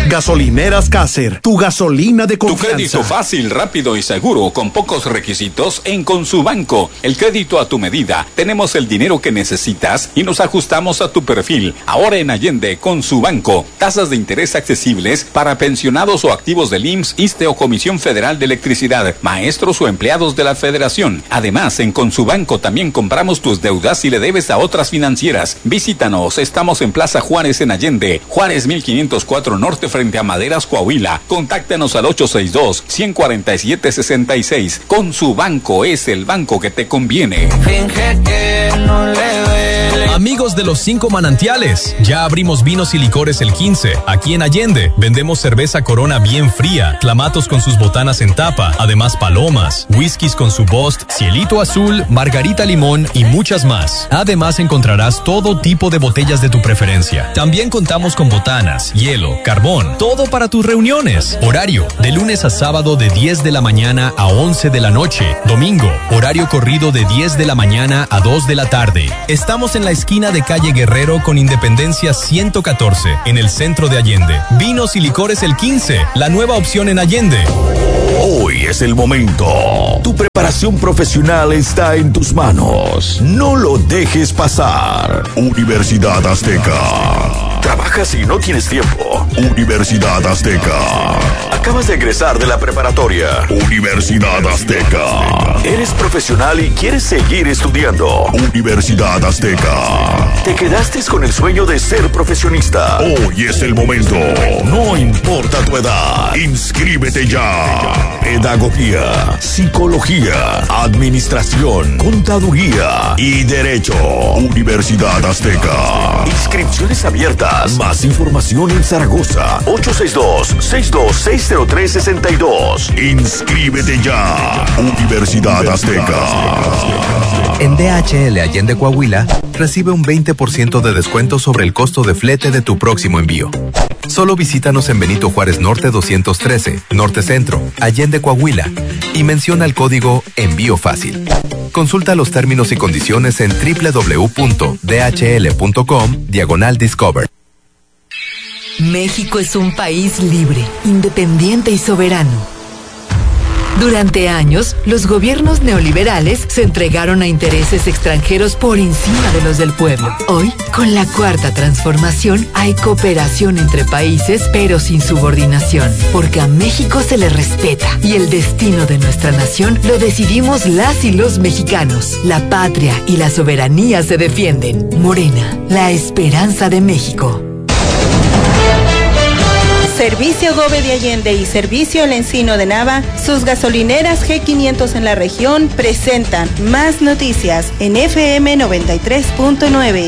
Gasolineras Caser, tu gasolina de confianza. Tu crédito fácil, rápido y seguro, con pocos requisitos en Consubanco. El crédito a tu medida. Tenemos el dinero que necesitas y nos ajustamos a tu perfil. Ahora en Allende, Consubanco. Tasas de interés accesibles para pensionados o activos del IMSS, ISSSTE o Comisión Federal de Electricidad, maestros o empleados de la Federación. Además, en Consubanco también compramos tus deudas si le debes a otras financieras. Visítanos, estamos en Plaza Juárez en Allende, Juárez 1504 Norte frente a Maderas, Coahuila. Contáctanos al 862-147-66. Consubanco es el banco que te conviene. Finge que no le duele. Amigos de los 5 manantiales, ya abrimos vinos y licores el 15. Aquí en Allende vendemos cerveza Corona bien fría, clamatos con sus botanas en tapa, además palomas, whiskies con su Bost, cielito azul, margarita limón y muchas más. Además encontrarás todo tipo de botellas de tu preferencia. También contamos con botanas, hielo, carbón, todo para tus reuniones. Horario, de lunes a sábado de 10 de la mañana a 11 de la noche. Domingo, horario corrido de 10 de la mañana a 2 de la tarde. Estamos en la esquina de calle Guerrero con Independencia 114, en el centro de Allende. Vinos y licores el 15, la nueva opción en Allende. Hoy es el momento. Tu preparación profesional está en tus manos. No lo dejes pasar. Universidad Azteca. ¿Trabajas y no tienes tiempo? Universidad Azteca. Acabas de egresar de la preparatoria. Universidad Azteca. Eres profesional y quieres seguir estudiando. Universidad Azteca. Te quedaste con el sueño de ser profesionista. Hoy es el momento. No importa tu edad. Inscríbete ya. Pedagogía, psicología, administración, contaduría y derecho. Universidad Azteca. Inscripciones abiertas. Más información en Zaragoza. 862-6260362. Inscríbete ya. Universidad Azteca. En DHL Allende Coahuila, recibe un 20% de descuento sobre el costo de flete de tu próximo envío. Solo visítanos en Benito Juárez Norte 213, Norte Centro, Allende Coahuila, y menciona el código Envío Fácil. Consulta los términos y condiciones en www.dhl.com/Discover. México es un país libre, independiente y soberano. Durante años, los gobiernos neoliberales se entregaron a intereses extranjeros por encima de los del pueblo. Hoy, con la Cuarta Transformación, hay cooperación entre países, pero sin subordinación, porque a México se le respeta y el destino de nuestra nación lo decidimos las y los mexicanos. La patria y la soberanía se defienden. Morena, la esperanza de México. Servicio Gobe de Allende y Servicio El Encino de Nava, sus gasolineras G500 en la región presentan más noticias en FM 93.9.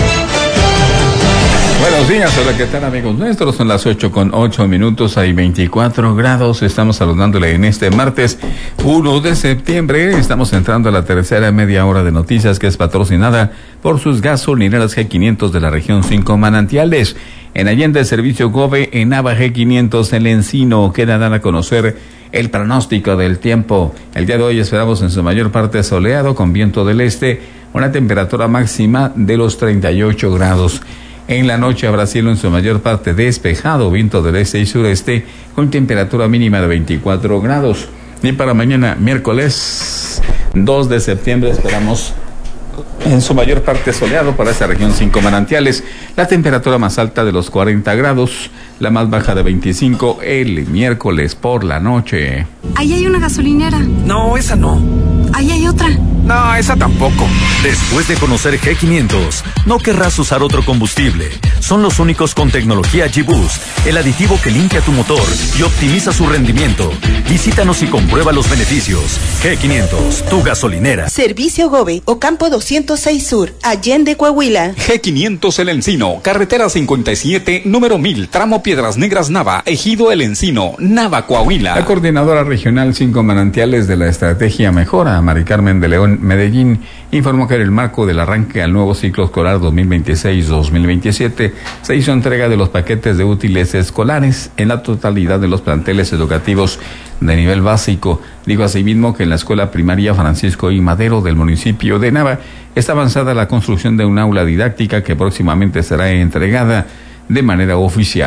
Buenos días, hola, ¿qué tal amigos nuestros? Son las 8:08, hay 24 grados, estamos saludándole en este martes 1 de septiembre, estamos entrando a la tercera media hora de noticias que es patrocinada por sus gasolineras G500 de la región 5 Manantiales. En Allende, Servicio Gobe, en Nava G500, El Encino, queda dar a conocer el pronóstico del tiempo. El día de hoy esperamos en su mayor parte soleado, con viento del este, una temperatura máxima de los 38 grados. En la noche habrá cielo en su mayor parte despejado, viento del este y sureste, con temperatura mínima de 24 grados. Y para mañana, miércoles 2 de septiembre, esperamos en su mayor parte soleado para esta región 5 Manantiales. La temperatura más alta de los 40 grados, la más baja de 25 el miércoles por la noche. Ahí hay una gasolinera. No, esa no. Ahí hay otra. No, esa tampoco. Después de conocer G500, no querrás usar otro combustible. Son los únicos con tecnología G-Boost, el aditivo que limpia tu motor y optimiza su rendimiento. Visítanos y comprueba los beneficios. G500, tu gasolinera. Servicio Gobe, Ocampo 206 Sur, Allende, Coahuila. G500 El Encino, carretera 57, número 1000, tramo Piedras Negras Nava, Ejido El Encino, Nava, Coahuila. La coordinadora regional 5 Manantiales de la estrategia Mejora, Mari Carmen de León Medellín, informó que en el marco del arranque al nuevo ciclo escolar 2026-2027 se hizo entrega de los paquetes de útiles escolares en la totalidad de los planteles educativos de nivel básico. Dijo asimismo que en la escuela primaria Francisco I. Madero del municipio de Nava está avanzada la construcción de un aula didáctica que próximamente será entregada de manera oficial.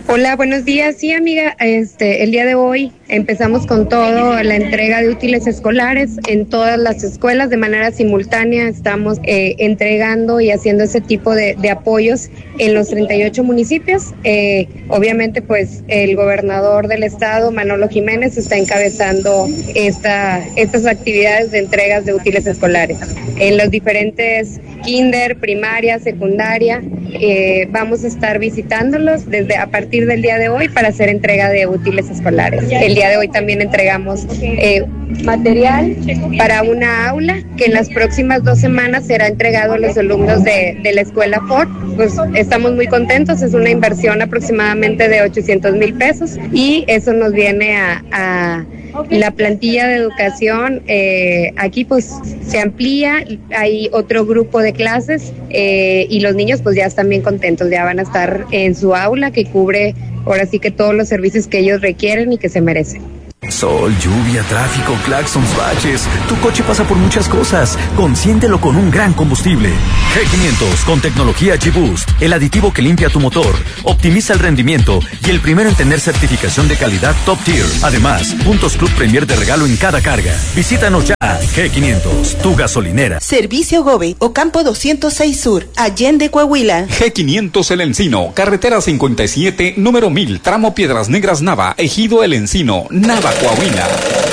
Hola, buenos días. Sí, amiga, el día de hoy empezamos con todo la entrega de útiles escolares en todas las escuelas de manera simultánea. Estamos entregando y haciendo ese tipo de apoyos en los 38 municipios. Obviamente, pues el gobernador del estado, Manolo Jiménez, está encabezando estas actividades de entregas de útiles escolares en los diferentes kinder, primaria, secundaria. Vamos a estar visitándolos a partir del día de hoy para hacer entrega de útiles escolares. El día de hoy también entregamos material para una aula que en las próximas 2 semanas será entregado a los alumnos de la escuela Ford. Pues estamos muy contentos, es una inversión aproximadamente de 800,000 pesos y eso nos viene a la plantilla de educación. Aquí pues se amplía, hay otro grupo de clases y los niños pues ya están bien contentos, ya van a estar en su aula que cubre ahora sí que todos los servicios que ellos requieren y que se merecen. Sol, lluvia, tráfico, claxons, baches. Tu coche pasa por muchas cosas. Consiéntelo con un gran combustible. G500 con tecnología G-Boost. El aditivo que limpia tu motor, optimiza el rendimiento y el primero en tener certificación de calidad Top Tier. Además, puntos Club Premier de regalo en cada carga. Visítanos ya. G500, tu gasolinera. Servicio Gobe, Ocampo 206 Sur, Allende, Coahuila. G500 El Encino, carretera 57, número 1000, tramo Piedras Negras Nava, Ejido El Encino, Nava, Coahuila.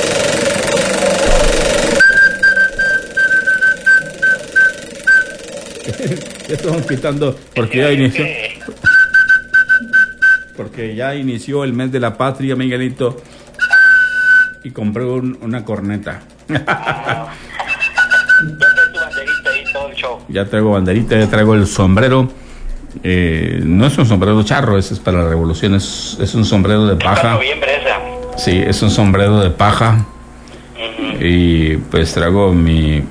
Ya estamos quitando porque ya inició el mes de la patria, Miguelito, y compré una corneta. Ya traigo banderita, ya traigo el sombrero. No es un sombrero charro, ese es para la revolución, es un sombrero de paja. Para noviembre esa. Sí, es un sombrero de paja. Y pues traigo mi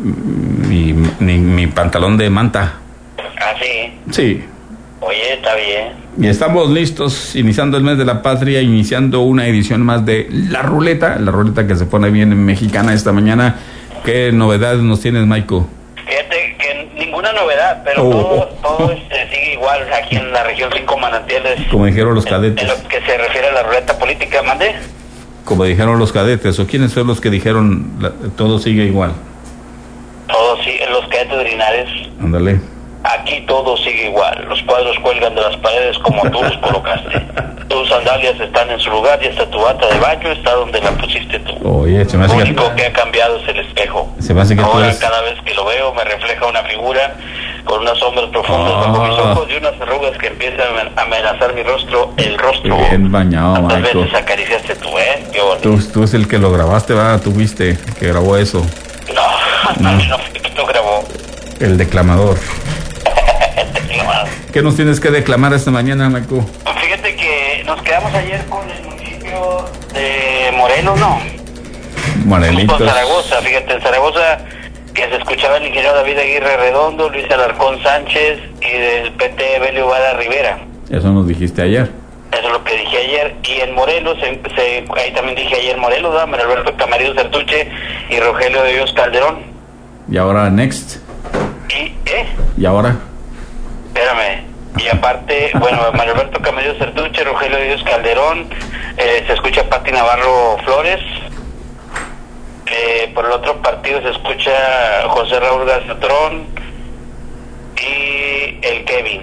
pantalón de manta. ¿Ah, sí? Sí. Oye, está bien. Y estamos listos, iniciando el mes de la patria, iniciando una edición más de La Ruleta que se pone bien mexicana esta mañana. ¿Qué novedades nos tienes, Maiko? Fíjate que ninguna novedad, pero todo sigue igual aquí en la región 5 Manantiales. Como dijeron los cadetes. En lo que se refiere a la ruleta política, ¿mande? Como dijeron los cadetes, ¿o quiénes son los que dijeron todo sigue igual? Todo sigue, los cadetes de Linares. Ándale. Aquí todo sigue igual, los cuadros cuelgan de las paredes como tú los colocaste. Tus sandalias están en su lugar y hasta tu bata de baño está donde la pusiste tú. Oye, se me hace Lo único que ha cambiado es el espejo. Se me hace que ahora cada vez que lo veo me refleja una figura con unas sombras profundas bajo mis ojos y unas arrugas que empiezan a amenazar mi rostro, el rostro. Bien bañado, ¿Cuántas Maiko? veces acariciaste tú, Qué bonito. Tú es el que lo grabaste, ¿verdad? Tú fuiste el que grabó eso. No fue que lo grabó. El declamador. ¿Qué nos tienes que declamar esta mañana, Maiko? Fíjate que nos quedamos ayer con el municipio de Morelos, ¿no? Morelitos. Con Zaragoza, fíjate, en Zaragoza que se escuchaba el ingeniero David Aguirre Redondo, Luis Alarcón Sánchez y del PT Belio Vara Rivera. Eso nos dijiste ayer. Eso es lo que dije ayer. Y en Morelos, ahí también dije ayer Morelos, ¿no? Manuel Alberto Camarillo Sertuche y Rogelio de Dios Calderón. Y ahora next. ¿Y ahora? Espérame. Y aparte, bueno, Manuel Alberto Camarillo Sertuche, Rogelio de Dios Calderón, se escucha Pati Navarro Flores. Por el otro partido se escucha José Raúl Gazatrón y el Kevin.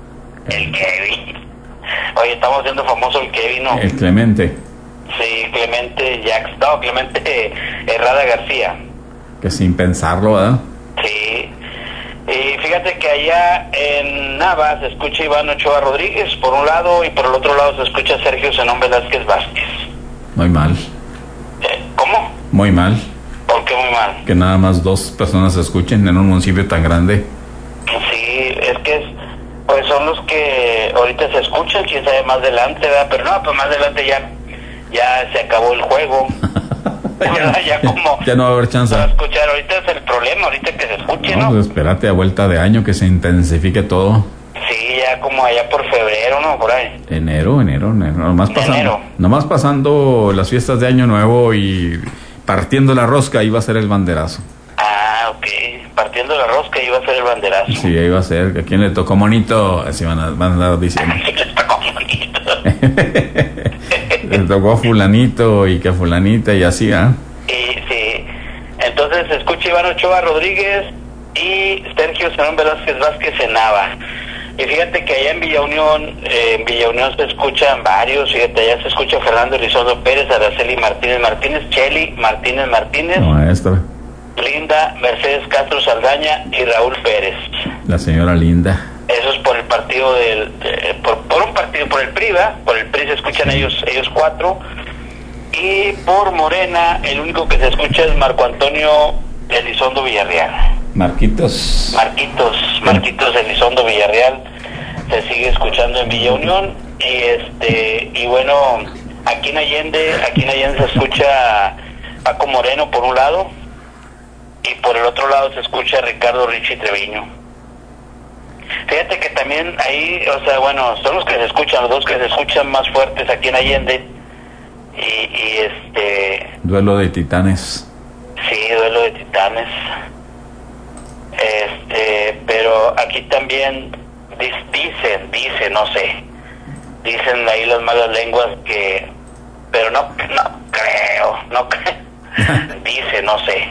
Oye, estamos haciendo famoso el Kevin, ¿no? El Clemente. Sí, Clemente Herrada García. Que sin pensarlo, ¿verdad? Sí. Y fíjate que allá en Nava se escucha Iván Ochoa Rodríguez por un lado y por el otro lado se escucha Sergio Zenón Velázquez Vázquez. Muy mal. ¿Cómo? Muy mal. ¿Por qué muy mal? Que nada más 2 personas se escuchen en un municipio tan grande. Sí, es que pues son los que ahorita se escuchan, quién sabe más adelante, ¿verdad? Pero no, pues más adelante ya se acabó el juego. Ya no va a haber chance. Para escuchar, ahorita es el problema, ahorita que se escuche, ¿no? Pues espérate a vuelta de año que se intensifique todo. Sí, ya como allá por febrero, ¿no? Por ahí. Enero. Nomás pasando las fiestas de Año Nuevo y partiendo la rosca, ahí va a ser el banderazo. Ah, ok. Partiendo la rosca iba a ser el banderazo. Sí, ahí va a ser. ¿A quién le tocó monito? Así van a andar diciendo. Le tocó monito. Le tocó a fulanito y que a fulanita y así, ¿ah? Y sí, entonces se escucha Iván Ochoa Rodríguez y Sergio Zenón Vázquez en Nava. Y fíjate que allá en Villa Unión se escuchan varios, fíjate, allá se escucha Fernando Elizondo Pérez, Araceli Martínez, Cheli Martínez, maestra. Linda, Mercedes Castro Saldaña y Raúl Pérez. La señora Linda. Eso es por el partido por el PRI, ¿va? Por el PRI se escuchan ellos 4. Y por Morena, el único que se escucha es Marco Antonio Elizondo Villarreal. Marquitos Elizondo Villarreal se sigue escuchando en Villa Unión. Y bueno, aquí en Allende se escucha Paco Moreno por un lado, y por el otro lado se escucha Ricardo Richie Treviño. Fíjate que también ahí, o sea, bueno, son los que se escuchan, los dos que se escuchan más fuertes aquí en Allende. Duelo de titanes. Sí, duelo de titanes. Pero aquí también dicen, no sé, dicen ahí las malas lenguas que, pero no creo, dice, no sé,